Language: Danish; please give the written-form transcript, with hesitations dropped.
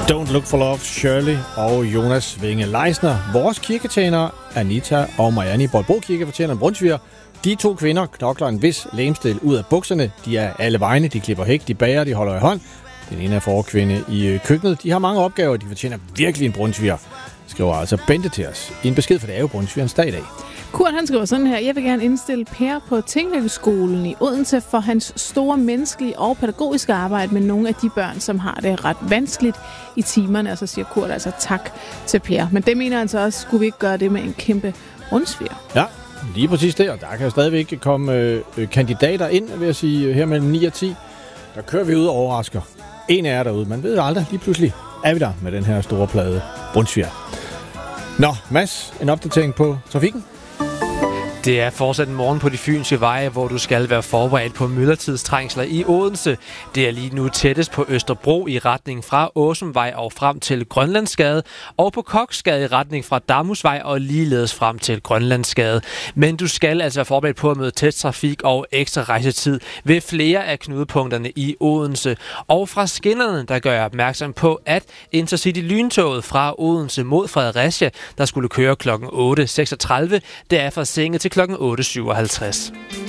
Don't Look for Love, Shirley og Jonas Vinge Leisner. Vores kirketjenere, Anita og Marianne i Bolbro Kirke, fortjener en brunsviger. De to kvinder knokler en vis lægemstil ud af bukserne. De er alle vegne, de klipper hæk, de bager, de holder i hånd. Den ene er forkvinde i køkkenet. De har mange opgaver, de fortjener virkelig en brunsviger. Skriver altså Bente til os i en besked, for det er jo brunsvigerens dag i dag. Kurt, han skriver sådan her: Jeg vil gerne indstille Per på Tingløkkeskolen i Odense for hans store menneskelige og pædagogiske arbejde med nogle af de børn, som har det ret vanskeligt i timerne. Og så siger Kurt altså tak til Per. Men det mener han så også, skulle vi ikke gøre det med en kæmpe brunsviger? Ja, lige præcis det. Og der kan stadigvæk komme kandidater ind, vil jeg sige, her mellem 9 og 10. Der kører vi ud og overrasker. En af jer derude. Man ved aldrig. Lige pludselig er vi der med den her store plade brunsviger. Nå, Mads, en opdatering på trafikken? Det er fortsat en morgen på de fynske veje, hvor du skal være forberedt på myldretidstrængsler i Odense. Det er lige nu tættest på Østerbro i retning fra Åsumvej og frem til Grønlandsgade, og på Koksgade i retning fra Damhusvej og ligeledes frem til Grønlandsgade. Men du skal altså være forberedt på at møde tæt trafik og ekstra rejsetid ved flere af knudepunkterne i Odense. Og fra skinnerne, der gør jeg opmærksom på, at Intercity-lyntoget fra Odense mod Fredericia, der skulle køre kl. 8.36, det er forsinket til kl. 8.57.